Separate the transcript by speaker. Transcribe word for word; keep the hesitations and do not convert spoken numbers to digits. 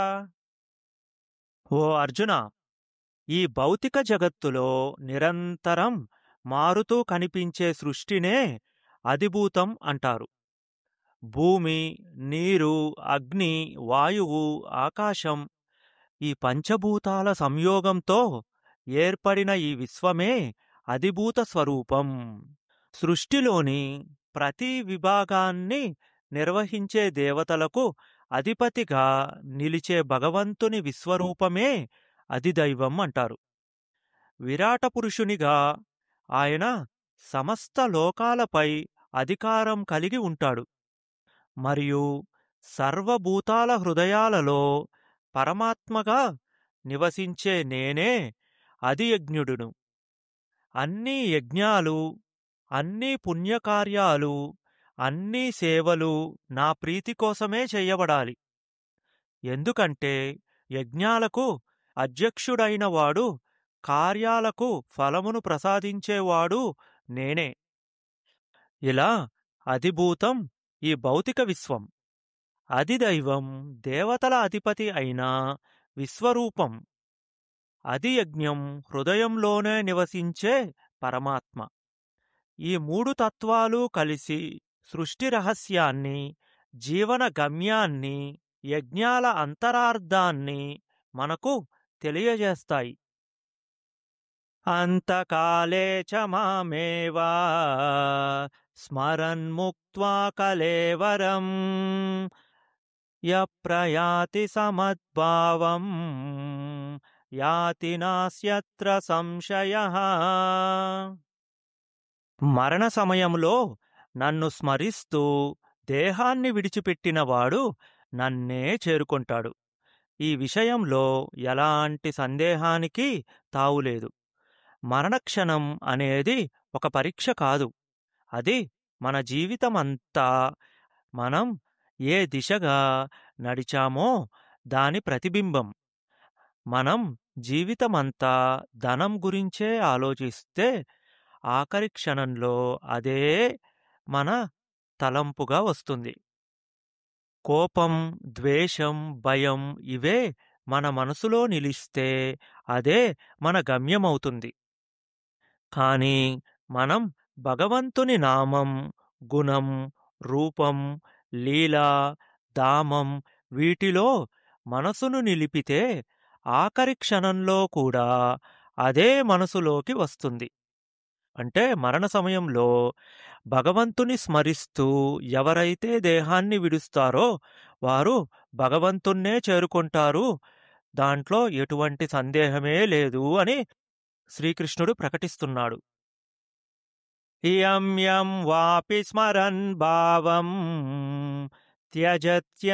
Speaker 1: ఓ అర్జున, ఈ భౌతిక జగత్తులో నిరంతరం మారుతూ కనిపించే సృష్టినే అధిభూతం అంటారు. భూమి, నీరు, అగ్ని, వాయువు, ఆకాశం ఈ పంచభూతాల సంయోగంతో ఏర్పడిన ఈ విశ్వమే అధిభూత స్వరూపం. సృష్టిలోని ప్రతి విభాగాన్ని నిర్వహించే దేవతలకు అధిపతిగా నిలిచే భగవంతుని విశ్వరూపమే అధిదైవం అంటారు. విరాట పురుషునిగా ఆయన సమస్త లోకాలపై అధికారం కలిగి ఉంటాడు. మరియు సర్వభూతాల హృదయాలలో పరమాత్మగా నివసించే నేనే అధియజ్ఞుడును. అన్ని యజ్ఞాలు, అన్ని పుణ్యకార్యాలు, అన్ని సేవలు నా ప్రీతి కోసమే చెయ్యబడాలి. ఎందుకంటే యజ్ఞాలకు అధ్యక్షుడైన వాడు, కార్యాలకు ఫలమును ప్రసాదించేవాడు నేనే. ఇలా అధిభూతం ఈ భౌతిక విశ్వం, అధిదైవం దేవతల అధిపతి అయిన విశ్వరూపం, అధియజ్ఞం హృదయంలోనే నివసించే పరమాత్మ. ఈ మూడు తత్వాలు కలిసి సృష్టి రహస్యాన్ని, జీవన గమ్యాన్ని, యజ్ఞాల అంతరార్థాన్ని మనకు తెలియజేస్తాయి. అంతకాలే చ మామేవా స్మరన్ముక్త్వా కలేవరం యప్రయాతి సమద్భావం యాతి నాస్యత్ర సంశయః. మరణ సమయంలో నన్ను స్మరిస్తూ దేహాన్ని విడిచిపెట్టినవాడు నన్నే చేరుకుంటాడు. ఈ విషయంలో ఎలాంటి సందేహానికి తావులేదు. మరణక్షణం అనేది ఒక పరీక్ష కాదు, అది మన జీవితమంతా మనం ఏ దిశగా నడిచామో దాని ప్రతిబింబం. మనం జీవితమంతా ధనం గురించే ఆలోచిస్తే ఆఖరి క్షణంలో అదే మన తలంపుగా వస్తుంది. కోపం, ద్వేషం, భయం ఇవే మన మనసులో నిలిస్తే అదే మన గమ్యమవుతుంది. కానీ మనం భగవంతుని నామం, గుణం, రూపం, లీల, ధామం వీటిలో మనసును నిలిపితే ఆఖరి క్షణంలో కూడా అదే మనసులోకి వస్తుంది. అంటే మరణ సమయంలో భగవంతుని స్మరిస్తూ ఎవరైతే దేహాన్ని విడుస్తారో వారు భగవంతున్నే చేరుకుంటారు, దాంట్లో ఎటువంటి సందేహమే లేదు అని శ్రీకృష్ణుడు ప్రకటిస్తున్నాడు. యం యం వాపి స్మరన్ భావం త్యజత్య